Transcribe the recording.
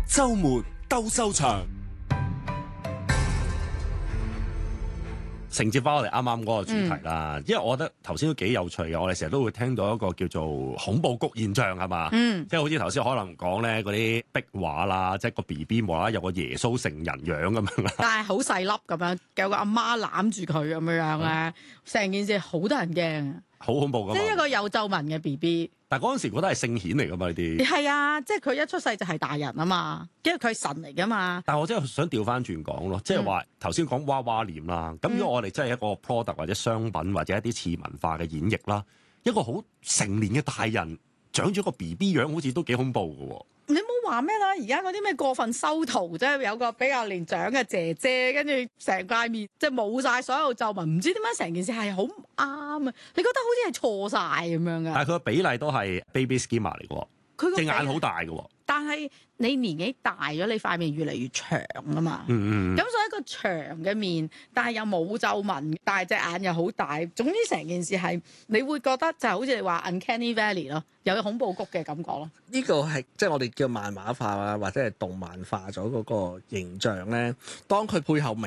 周末鬥獸場。承接翻我哋啱啱嗰個主題啦，因為我覺得頭先都幾有趣嘅，我哋成日都會聽到一個叫做恐怖谷現象係嘛，即係好似頭先可能講咧嗰啲壁畫啦，即係個 BB 無啦啦有個耶穌成人樣咁樣啦， 但係好細粒咁樣，有個阿媽攬住佢咁樣咧，成件事好得人驚， 好恐怖噶嘛， 即係一個有皺紋嘅 BB。 但係嗰陣時覺得係聖顯嚟噶嘛呢啲， 係啊，即係佢一出世就係大人啊嘛，因為佢係神嚟噶嘛。 但係我真係想調翻轉講咯，即係話頭先講娃娃臉啦，咁如果我哋真係一個 product 或者商品或者一啲次文化嘅演繹啦，一個好成年嘅大人長咗個 BB 樣，好似都幾恐怖㗎喎。 你冇話咩啦？而家嗰啲咩過分修圖啫，有個比較年長嘅姐姐，跟住成塊面即係冇晒所有皺紋，唔知點解成件事係好唔啱啊！你覺得好似係錯晒咁樣噶？ 但係佢個比例都係 baby schema 嚟嘅喎， 佢隻眼好大嘅喎。 但係你年紀大咗，你塊面越嚟越長啊嘛。咁所以一個長嘅面，但係又冇皺紋，但係隻眼又好大。總之成件事係你會覺得就好似你話 Uncanny Valley 咯，有恐怖谷嘅感覺咯。 呢個係即係我哋叫漫畫化啊，或者係動漫化咗嗰個形象咧。當佢背後明